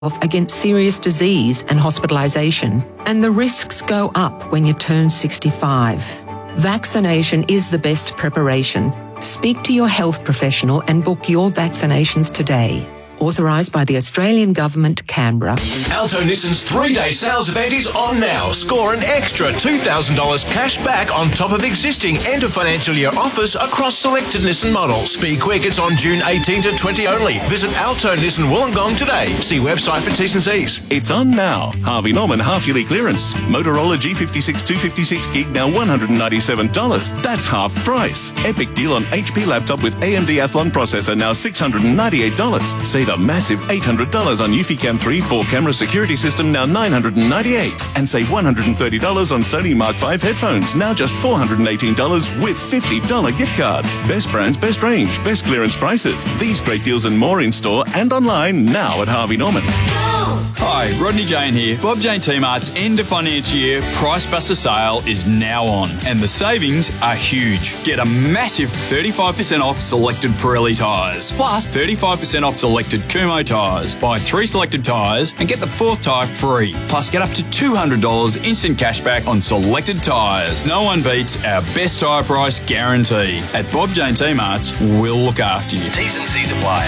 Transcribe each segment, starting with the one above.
against serious disease and hospitalisation, and the risks go up when you turn 65. Vaccination is the best preparation. Speak to your health professional and book your vaccinations today. Authorised by the Australian Government, Canberra. Alto Nissan's 3-day sales event is on now. Score an extra $2,000 cash back on top of existing end of financial year offers across selected Nissan models. Be quick, it's on June 18 to 20 only. Visit Alto Nissan Wollongong today. See website for T's and C's. It's on now. Harvey Norman half-yearly clearance. Motorola G56 256 gig now $197. That's half price. Epic deal on HP laptop with AMD Athlon processor now $698. Save a massive $800 on Eufy Cam 3 4-camera security system now $998. And save $130 on Sony Mark V headphones now just $418 with $50 gift card. Best brands, best range, best clearance prices. These great deals and more in store and online now at Harvey Norman. Hi, Rodney Jane here. Bob Jane T-Mart's end of financial year Price Buster sale is now on, and the savings are huge. Get a massive 35% off selected Pirelli tyres, plus 35% off selected Kumho tyres. Buy 3 selected tyres and get the 4th tyre free. Plus, get up to $200 instant cashback on selected tyres. No one beats our best tyre price guarantee. At Bob Jane T-Mart's, we'll look after you. T's and C's apply.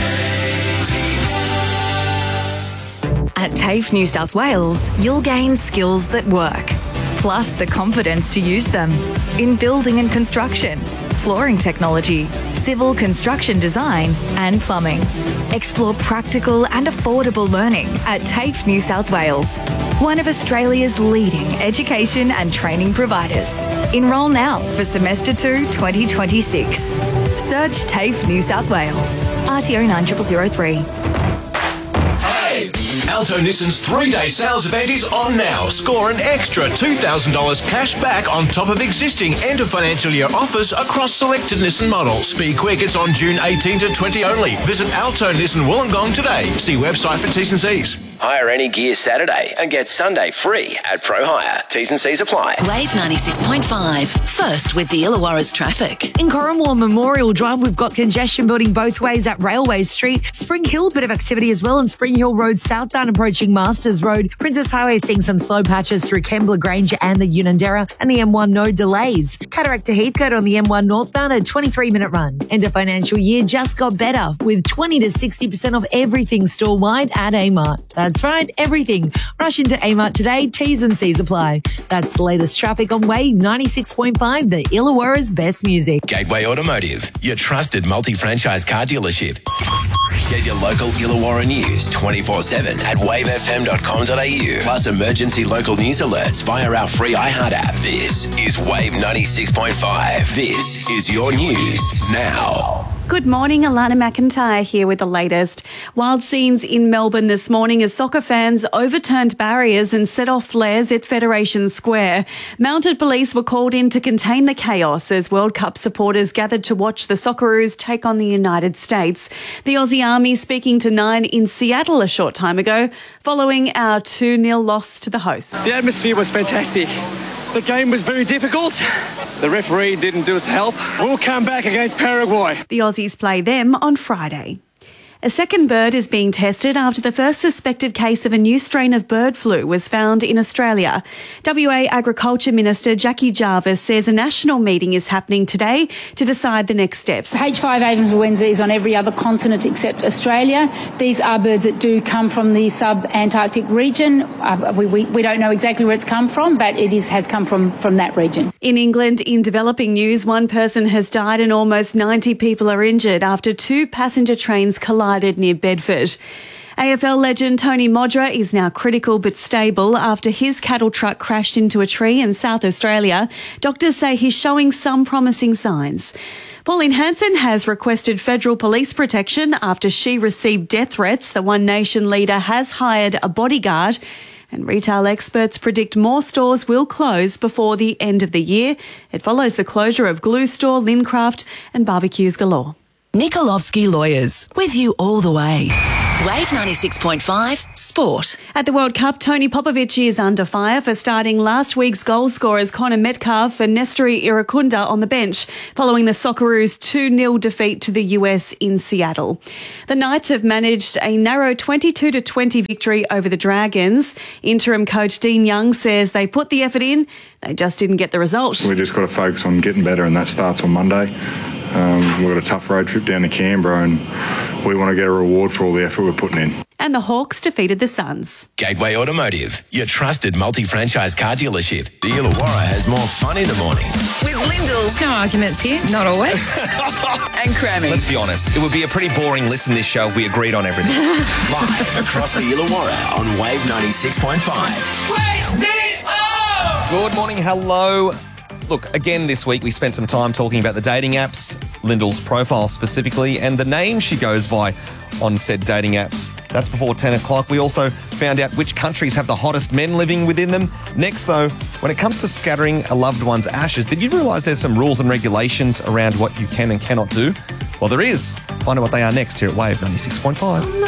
At TAFE New South Wales, you'll gain skills that work, plus the confidence to use them in building and construction, flooring technology, civil construction design and plumbing. Explore practical and affordable learning at TAFE New South Wales, one of Australia's leading education and training providers. Enrol now for Semester 2 2026. Search TAFE New South Wales. RTO 9003. Alto Nissan's 3-day sales event is on now. Score an extra $2,000 cash back on top of existing end of financial year offers across selected Nissan models. Be quick, it's on June 18 to 20 only. Visit Alto Nissan Wollongong today. See website for T's and C's. Hire any gear Saturday and get Sunday free at Pro Hire. T's and C's apply. Wave 96.5. First with the Illawarra's traffic. In Corrimal Memorial Drive, we've got congestion building both ways at Railway Street. Spring Hill, bit of activity as well, and Spring Hill Road southbound approaching Masters Road. Princess Highway seeing some slow patches through Kembla Grange and the Unanderra, and the M1 no delays. Cataract to Heathcote on the M1 northbound, a 23-minute run. End of financial year just got better with 20 to 60% off everything store-wide at Amart. That's right, everything. Rush into Amart today. T's and C's apply. That's the latest traffic on Wave 96.5, the Illawarra's best music. Gateway Automotive, your trusted multi-franchise car dealership. Get your local Illawarra news 24/7 at wavefm.com.au. Plus emergency local news alerts via our free iHeart app. This is Wave 96.5. This is your news now. Good morning, Alana McIntyre here with the latest. Wild scenes in Melbourne this morning as soccer fans overturned barriers and set off flares at Federation Square. Mounted police were called in to contain the chaos as World Cup supporters gathered to watch the Socceroos take on the United States. The Aussie Army speaking to Nine in Seattle a short time ago following our 2-0 loss to the hosts. The atmosphere was fantastic. The game was very difficult. The referee didn't do us help. We'll come back against Paraguay. The Aussies play them on Friday. A second bird is being tested after the first suspected case of a new strain of bird flu was found in Australia. WA Agriculture Minister Jackie Jarvis says a national meeting is happening today to decide the next steps. H5 influenza is on every other continent except Australia. These are birds that do come from the sub-Antarctic region. We don't know exactly where it's come from, but it has come from that region. In England, in developing news, one person has died and almost 90 people are injured after 2 passenger trains collided near Bedford. AFL legend Tony Modra is now critical but stable after his cattle truck crashed into a tree in South Australia. Doctors say he's showing some promising signs. Pauline Hanson has requested federal police protection after she received death threats. The One Nation leader has hired a bodyguard. And retail experts predict more stores will close before the end of the year. It follows the closure of Glue Store, Lincraft and Barbecues Galore. Nikolovsky Lawyers, with you all the way. Wave 96.5 Sport. At the World Cup, Tony Popovic is under fire for starting last week's goal scorers Connor Metcalf and Nestori Irukunda on the bench following the Socceroos' 2-0 defeat to the US in Seattle. The Knights have managed a narrow 22-20 victory over the Dragons. Interim coach Dean Young says they put the effort in, they just didn't get the result. We just got to focus on getting better, and that starts on Monday. We've got a tough road trip down to Canberra, and we want to get a reward for all the effort we're putting in. And the Hawks defeated the Suns. Gateway Automotive, your trusted multi-franchise car dealership. The Illawarra has more fun in the morning. With Lyndall's. No arguments here, not always. And Crammy. Let's be honest, it would be a pretty boring listen this show if we agreed on everything. Live across the Illawarra on Wave 96.5. Wake me up! Good morning, hello. Look, again this week we spent some time talking about the dating apps, Lyndall's profile specifically, and the name she goes by on said dating apps. That's before 10 o'clock. We also found out which countries have the hottest men living within them. Next, though, when it comes to scattering a loved one's ashes, did you realise there's some rules and regulations around what you can and cannot do? Well, there is. Find out what they are next here at Wave 96.5.